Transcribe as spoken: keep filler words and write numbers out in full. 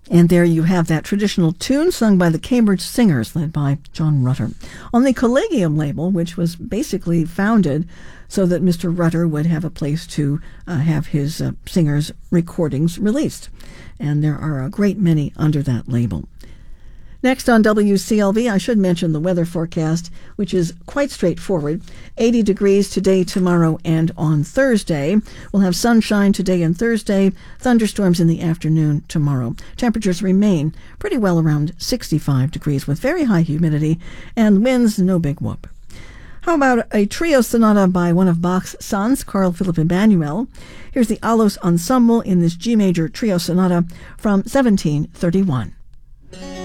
And there you have that traditional tune sung by the Cambridge Singers, led by John Rutter. On the Collegium label, which was basically founded so that Mister Rutter would have a place to uh, have his uh, singers' recordings released. And there are a great many under that label. Next on W C L V, I should mention the weather forecast, which is quite straightforward. eighty degrees today, tomorrow, and on Thursday. We'll have sunshine today and Thursday, thunderstorms in the afternoon tomorrow. Temperatures remain pretty well around sixty-five degrees with very high humidity, and winds no big whoop. How about a trio sonata by one of Bach's sons, Carl Philipp Emanuel? Here's the Alos Ensemble in this G major trio sonata from seventeen thirty-one.